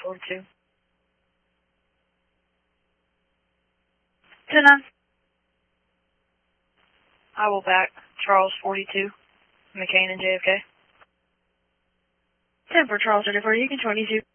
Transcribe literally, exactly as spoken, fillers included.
forty-two. ten nine. I will back Charles forty-two, McCain and J F K. ten for Charles thirty-four, you can twenty-two.